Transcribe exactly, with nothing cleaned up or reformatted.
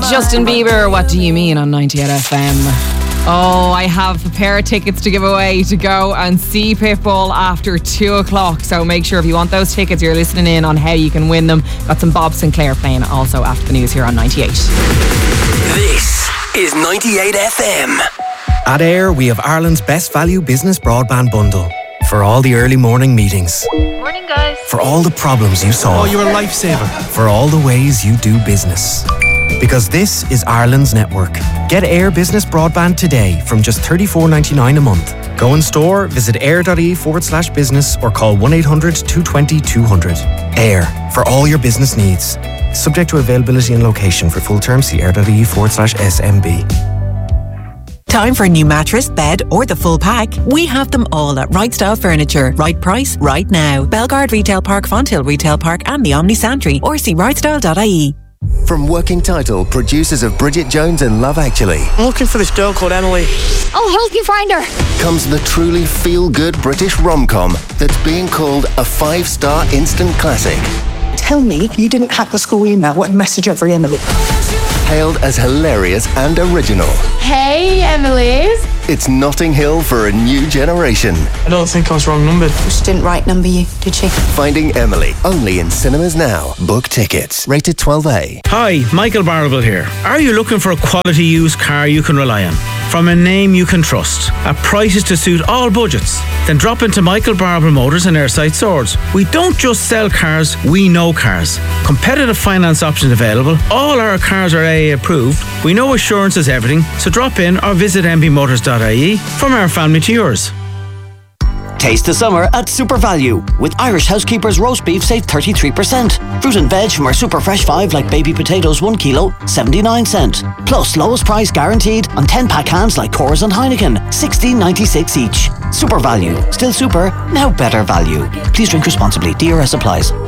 Justin Bieber, What Do You Mean on ninety-eight F M. Oh, I have a pair of tickets to give away to go and see Pitbull after two o'clock. So make sure if you want those tickets, you're listening in on how you can win them. Got some Bob Sinclair playing also after the news here on ninety-eight. This is ninety-eight F M. At Air, we have Ireland's best value business broadband bundle. For all the early morning meetings. Morning, guys. For all the problems you solve. Oh, you're a lifesaver. For all the ways you do business. Because this is Ireland's network. Get Air Business Broadband today from just thirty-four ninety-nine a month. Go in store, visit air.ie forward slash business or call one eight hundred two two zero two hundred. Air, for all your business needs. Subject to availability and location. For full terms, see air.ie forward slash SMB. Time for a new mattress, bed or the full pack? We have them all at Right Style Furniture. Right price, right now. Belgard Retail Park, Fonthill Retail Park and the Omni Santry, or see right style dot I E. From Working Title, producers of Bridget Jones and Love Actually. I'm looking for this girl called Emily. I'll help you find her. Comes the truly feel-good British rom-com that's being called a five-star instant classic. Tell me you didn't hack the school email. What message every Emily? Hailed as hilarious and original. Hey, Emily's. It's Notting Hill for a new generation. I don't think I was wrong numbered. She didn't right number you, did she? Finding Emily, only in cinemas now. Book tickets. Rated twelve A. Hi, Michael Barrable here. Are you looking for a quality used car you can rely on? From a name you can trust, at prices to suit all budgets? Then drop into Michael Barrable Motors and Airside Swords. We don't just sell cars, we know cars. Competitive finance options available. All our cars are A A approved. We know assurance is everything, so drop in or visit m b motors dot I E. From our family to yours. Taste the summer at Super Value. With Irish Housekeepers roast beef, save thirty-three percent. Fruit and veg from our Super Fresh five, like baby potatoes one kilo, seventy-nine cent. Plus lowest price guaranteed on ten pack cans like Coors and Heineken, sixteen ninety-six each. Super Value. Still super, now better value. Please drink responsibly. D R S applies.